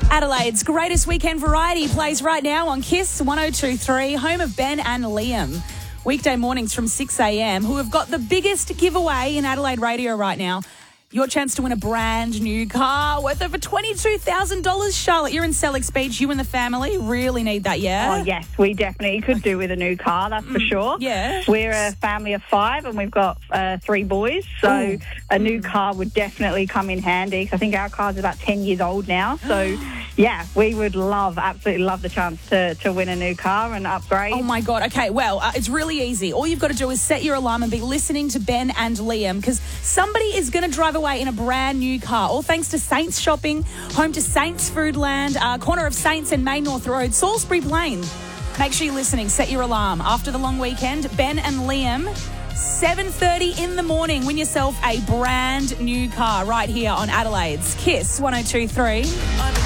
Adelaide's greatest weekend variety plays right now on KISS 102.3, home of Ben and Liam. Weekday mornings from 6 a.m, who have got the biggest giveaway in Adelaide radio right now. Your chance to win a brand new car worth over $22,000, Charlotte. You're in Sellex Beach. You and the family really need that, yeah? Oh, yes, we definitely could do with a new car, that's for sure. Yeah. We're a family of 5 and we've got 3 boys, so a new car would definitely come in handy because I think our car's about 10 years old now. So, yeah, we would absolutely love the chance to win a new car and upgrade. Oh, my God. Okay, well, it's really easy. All you've got to do is set your alarm and be listening to Ben and Liam because somebody is going to drive away in a brand new car, all thanks to Saints Shopping, home to Saints Foodland, corner of Saints and Main North Road, Salisbury Plain. Make sure you're listening. Set your alarm. After the long weekend, Ben and Liam, 7:30 in the morning, win yourself a brand new car right here on Adelaide's KISS 102.3.